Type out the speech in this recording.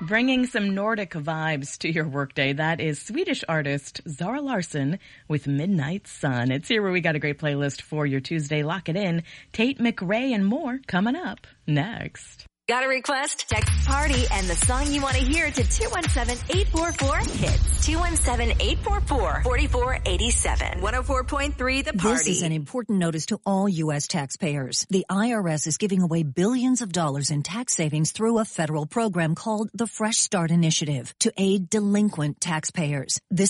Bringing some Nordic vibes to your workday. That is Swedish artist Zara Larsson with Midnight Sun. It's here where we got a great playlist for your Tuesday. Lock it in. Tate McRae and more coming up next. Got a request? Text party and the song you want to hear to 217-844-HITS. 217-844-4487. 104.3 The Party. This is an important notice to all U.S. taxpayers. The IRS is giving away billions of dollars in tax savings through a federal program called the Fresh Start Initiative to aid delinquent taxpayers. This